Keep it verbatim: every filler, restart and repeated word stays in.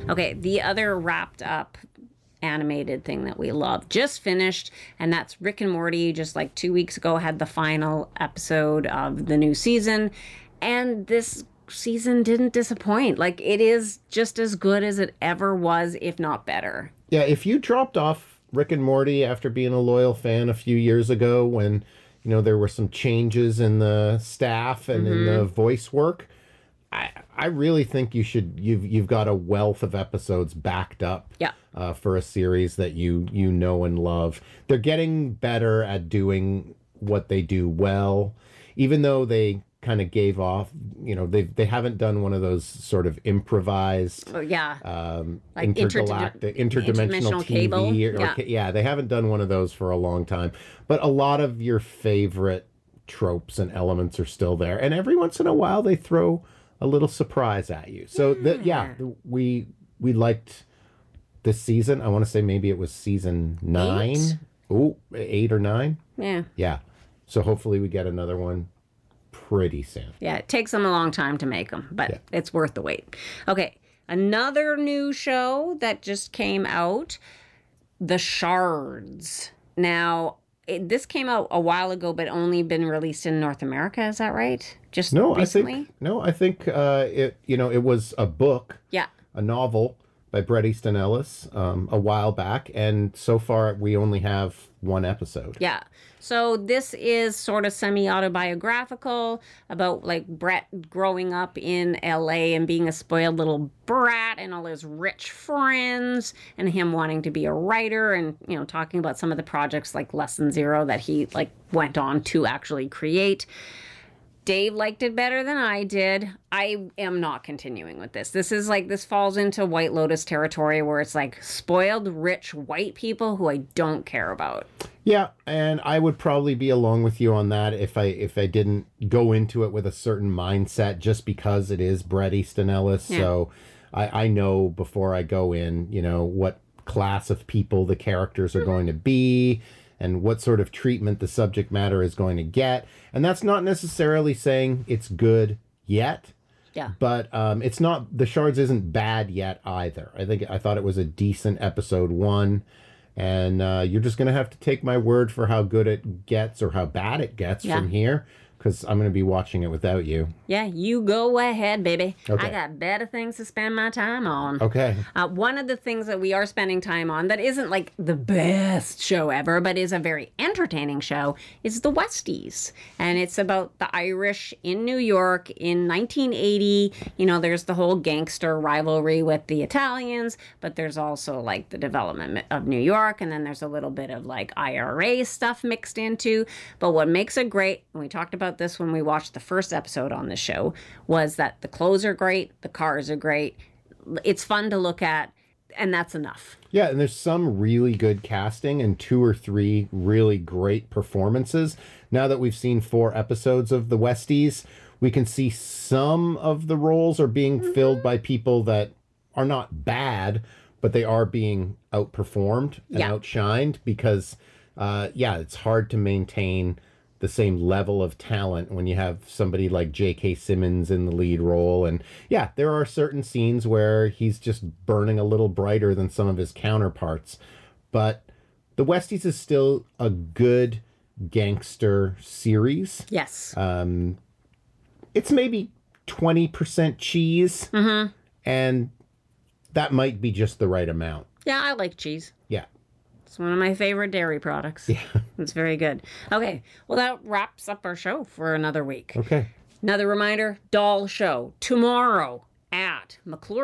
Okay, the other wrapped up animated thing that we love just finished, and that's Rick and Morty. Just like two weeks ago, had the final episode of the new season, and this season didn't disappoint. Like, it is just as good as it ever was, if not better. Yeah, if you dropped off Rick and Morty after being a loyal fan a few years ago when, you know, there were some changes in the staff and mm-hmm. in the voice work, I I really think you should you've you've got a wealth of episodes backed up yeah. uh, for a series that you you know and love. They're getting better at doing what they do well, even though they kind of gave off, you know, they they haven't done one of those sort of improvised, oh, yeah, um, like intergalactic, interdimensional, interdimensional T V. Cable. Or, yeah. yeah, they haven't done one of those for a long time. But a lot of your favorite tropes and elements are still there, and every once in a while they throw a little surprise at you. So yeah, the, yeah we we liked this season. I want to say maybe it was season nine. Eight? Ooh, eight or nine. Yeah. Yeah. So hopefully we get another one pretty soon. Yeah, it takes them a long time to make them, but yeah. it's worth the wait. Okay, another new show that just came out, The Shards. Now, it, this came out a while ago, but only been released in North America. Is that right? Just no, recently? I think no, I think uh, it. You know, it was a book, yeah, a novel by Bret Easton Ellis um, a while back, and so far we only have one episode. Yeah. So this is sort of semi-autobiographical about like Bret growing up in L A and being a spoiled little brat and all his rich friends and him wanting to be a writer and, you know, talking about some of the projects like Lesson Zero that he like went on to actually create. Dave liked it better than I did. I am not continuing with this. This is like, this falls into White Lotus territory where it's like spoiled, rich white people who I don't care about. Yeah, and I would probably be along with you on that if I if I didn't go into it with a certain mindset just because it is Bret Easton Ellis. Yeah. So I, I know before I go in, you know, what class of people the characters are mm-hmm. going to be, and what sort of treatment the subject matter is going to get. And that's not necessarily saying it's good yet. Yeah. But um, it's not, The Shards isn't bad yet either. I think, I thought it was a decent episode one. And uh, you're just going to have to take my word for how good it gets or how bad it gets yeah. from here. Because I'm going to be watching it without you. Yeah, you go ahead, baby. Okay. I got better things to spend my time on. Okay. Uh, one of the things that we are spending time on that isn't like the best show ever, but is a very entertaining show, is The Westies. And it's about the Irish in New York in nineteen eighty. You know, there's the whole gangster rivalry with the Italians, but there's also like the development of New York. And then there's a little bit of like I R A stuff mixed into. But what makes it great, and we talked about this when we watched the first episode on the show, was that the clothes are great, the cars are great, it's fun to look at, and that's enough. Yeah, and there's some really good casting and two or three really great performances. Now that we've seen four episodes of The Westies, we can see some of the roles are being mm-hmm. filled by people that are not bad, but they are being outperformed and yeah. outshined because, uh, yeah, it's hard to maintain the same level of talent when you have somebody like J K. Simmons in the lead role. And yeah, there are certain scenes where he's just burning a little brighter than some of his counterparts. But The Westies is still a good gangster series. Yes. Um, it's maybe twenty percent cheese. Mm-hmm. And that might be just the right amount. Yeah, I like cheese. Yeah. It's one of my favorite dairy products. Yeah. It's very good. Okay. Well, that wraps up our show for another week. Okay. Another reminder, Doll Show tomorrow at McClure.